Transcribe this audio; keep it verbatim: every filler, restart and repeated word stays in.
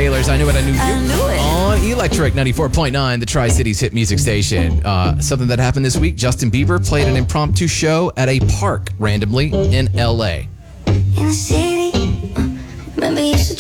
Taylor's I Knew It, I Knew You. I knew it. On Electric ninety-four point nine, the Tri-Cities hit music station. Uh, something that happened this week, Justin Bieber played an impromptu show at a park randomly in L A. In the city, uh, remember you used to